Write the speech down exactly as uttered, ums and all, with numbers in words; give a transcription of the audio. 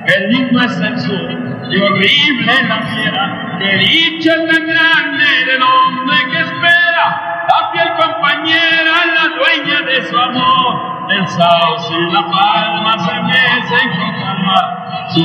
Qué lindo es el sur y horrible la fiera, qué dicha tan grande del hombre que espera la fiel compañera, la dueña de su amor. El sauce y la palma se mecen con calma, su